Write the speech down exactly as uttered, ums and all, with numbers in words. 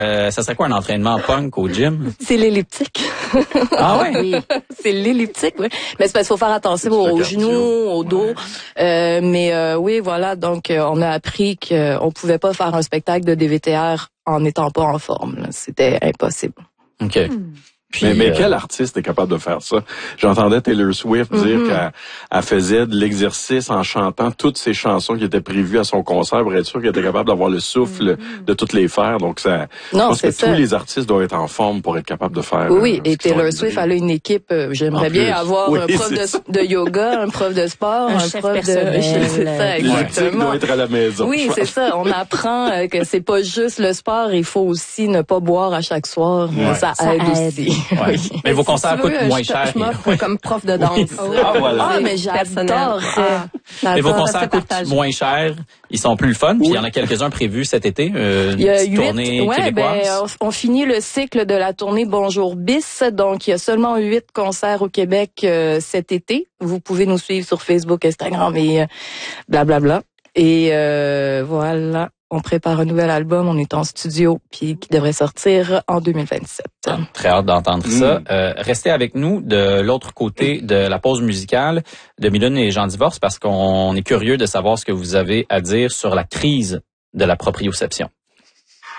Euh, ça serait quoi un entraînement punk au gym? C'est l'elliptique. Ah ouais? Oui. C'est l'elliptique, oui. Mais c'est parce qu'il faut faire attention aux, aux genoux, au dos. Ouais. Euh, mais euh, oui, voilà, donc euh, on a appris qu'on pouvait pas faire un spectacle de D V T R en n'étant pas en forme. Là. C'était impossible. OK. Hmm. Puis, mais, mais euh... quel artiste est capable de faire ça? J'entendais Taylor Swift mm-hmm. dire qu'elle elle faisait de l'exercice en chantant toutes ses chansons qui étaient prévues à son concert pour être sûr qu'elle était capable d'avoir le souffle mm-hmm. de toutes les faire. Donc, ça, non, je pense que ça. tous les artistes doivent être en forme pour être capables de faire. Oui, oui. Euh, et Taylor Swift, elle a une équipe. Euh, j'aimerais en bien plus. avoir oui, un prof de, de yoga, un prof de sport, un, un chef prof personnel. de... C'est ça, exactement. doit être à la maison. Oui, c'est ça. On apprend euh, que c'est pas juste le sport. Il faut aussi ne pas boire à chaque soir. Ouais. Ça, ça aide, aide aussi. Ouais. Mais vos concerts coûtent veux, moins je, cher. Je m'offre comme prof de danse. Oui. Ah, voilà. Ah, mais j'adore ça. Ah, mais vos concerts coûtent moins cher. Ils sont plus le fun. Puis il oui. y en a quelques-uns prévus cet été. Euh, il y a une huit, tournée ouais, québécoise. Ben, on, on finit le cycle de la tournée Bonjour Bis. Donc, il y a seulement huit concerts au Québec euh, cet été. Vous pouvez nous suivre sur Facebook, Instagram et euh, blablabla. Et euh, voilà. On prépare un nouvel album, on est en studio, puis qui devrait sortir en deux mille vingt-sept. Ah, très hâte d'entendre mmh. ça. Euh, restez avec nous de l'autre côté de la pause musicale de Mylène et Jean Divorce parce qu'on est curieux de savoir ce que vous avez à dire sur la crise de la proprioception.